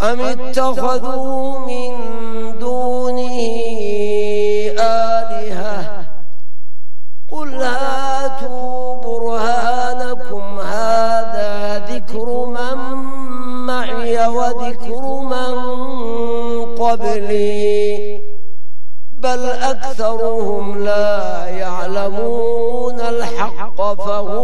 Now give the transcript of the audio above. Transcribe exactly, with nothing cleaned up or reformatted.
أم اتخذوا من دونه آلهة قل هاتوا برهانكم هذا ذكر من معي وذكر من قبلي بل أكثرهم لا يعلمون الحق فهم